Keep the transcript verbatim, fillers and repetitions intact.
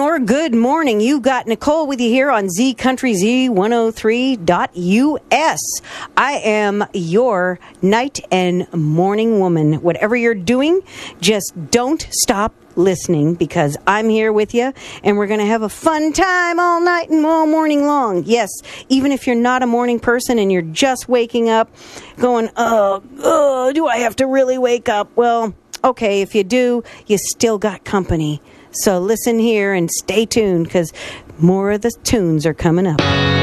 or good morning. You got Nicole with you here on Z Country Z one oh three dot U S. I am your night and morning woman. Whatever you're doing, just don't stop listening, because I'm here with you, and we're going to have a fun time all night and all morning long. Yes, even if you're not a morning person and you're just waking up going, oh, oh, do I have to really wake up? Well, okay, if you do, you still got company. So listen here and stay tuned, because more of the tunes are coming up.